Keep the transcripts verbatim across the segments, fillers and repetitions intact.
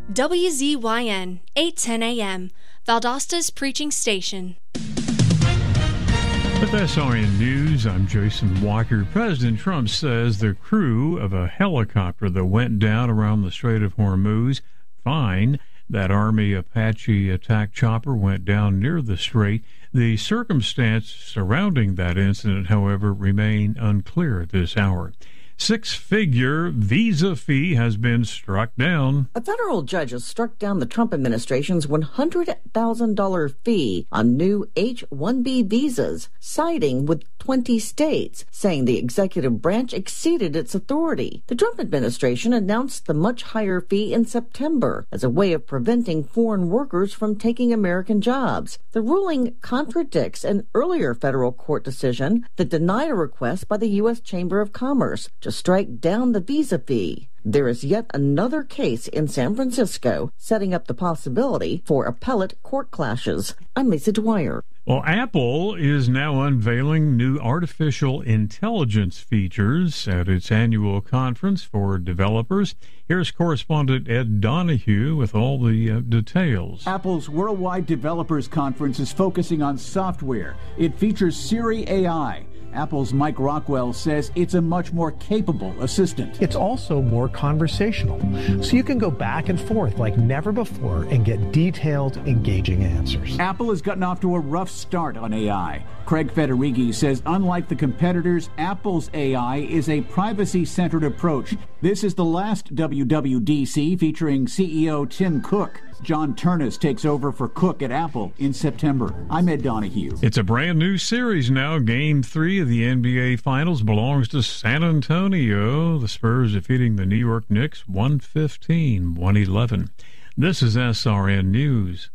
W Z Y N, eight ten A M, Valdosta's preaching station. With S R N News, I'm Jason Walker. President Trump says the crew of a helicopter that went down around the Strait of Hormuz, fine. That Army Apache attack chopper went down near the strait. The circumstances surrounding that incident, however, remain unclear at this hour. Six-figure visa fee has been struck down. A federal judge has struck down the Trump administration's one hundred thousand dollars fee on new H one B visas, siding with twenty states, saying the executive branch exceeded its authority. The Trump administration announced the much higher fee in September as a way of preventing foreign workers from taking American jobs. The ruling contradicts an earlier federal court decision that denied a request by the U S Chamber of Commerce to strike down the visa fee. There is yet another case in San Francisco setting up the possibility for appellate court clashes. I'm Lisa Dwyer. Well, Apple is now unveiling new artificial intelligence features at its annual conference for developers. Here's correspondent Ed Donahue with all the uh, details. Apple's Worldwide Developers Conference is focusing on software. It features Siri A I. Apple's Mike Rockwell says it's a much more capable assistant. It's also more conversational, so you can go back and forth like never before and get detailed, engaging answers. Apple has gotten off to a rough start on A I. Craig Federighi says unlike the competitors, Apple's A I is a privacy-centered approach. This is the last W W D C featuring C E O Tim Cook. John Turnus takes over for Cook at Apple in September. I'm Ed Donahue. It's a brand new series now. Game three of the N B A Finals belongs to San Antonio. The Spurs defeating the New York Knicks one fifteen to one eleven. This is S R N News.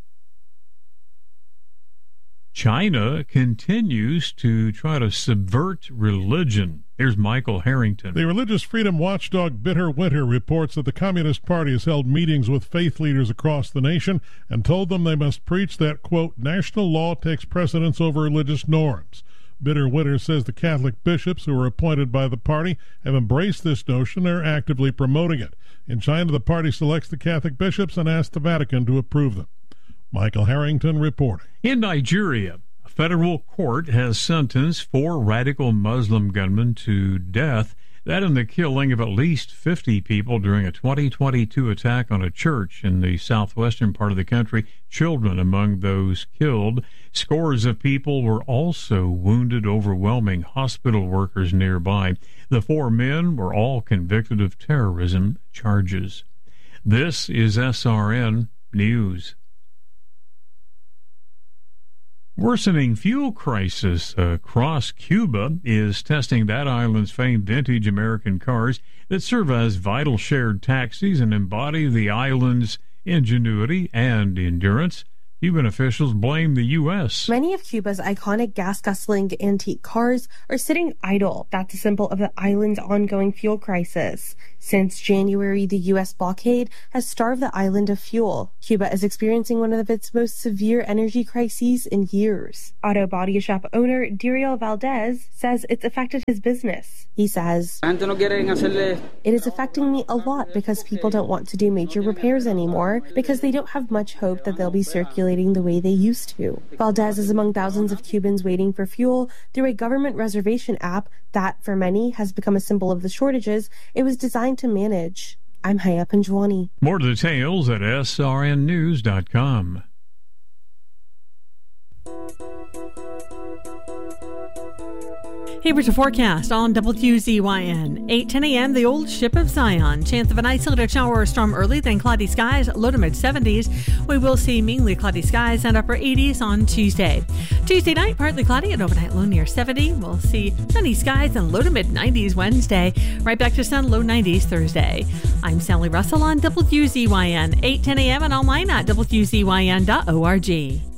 China continues to try to subvert religion. Here's Michael Harrington. The religious freedom watchdog Bitter Winter reports that the Communist Party has held meetings with faith leaders across the nation and told them they must preach that, quote, national law takes precedence over religious norms. Bitter Winter says the Catholic bishops who were appointed by the party have embraced this notion and are actively promoting it. In China, the party selects the Catholic bishops and asks the Vatican to approve them. Michael Harrington reporting. In Nigeria, a federal court has sentenced four radical Muslim gunmen to death, that in the killing of at least fifty people during a twenty twenty-two attack on a church in the southwestern part of the country, children among those killed. Scores of people were also wounded, overwhelming hospital workers nearby. The four men were all convicted of terrorism charges. This is S R N News. Worsening fuel crisis across Cuba is testing that island's famed vintage American cars that serve as vital shared taxis and embody the island's ingenuity and endurance. Cuban officials blame the U S. Many of Cuba's iconic gas-guzzling antique cars are sitting idle. That's a symbol of the island's ongoing fuel crisis. Since January, the U S blockade has starved the island of fuel. Cuba is experiencing one of its most severe energy crises in years. Auto body shop owner Diriel Valdez says it's affected his business. He says, "It is affecting me a lot because people don't want to do major repairs anymore because they don't have much hope that they'll be circulating the way they used to." Valdez is among thousands of Cubans waiting for fuel through a government reservation app that, for many, has become a symbol of the shortages it was designed to manage. I'm Haya Panjwani. More details at S R N news dot com. Here's your forecast on W Z Y N. eight ten a.m., the old ship of Zion. Chance of an isolated shower or storm early, then cloudy skies, low to mid-seventies. We will see mainly cloudy skies and upper eighties on Tuesday. Tuesday night, partly cloudy and overnight low near seventy. We'll see sunny skies and low to mid-nineties Wednesday. Right back to sun, low nineties Thursday. I'm Sally Russell on W Z Y N. eight ten a.m. and online at W Z Y N dot org.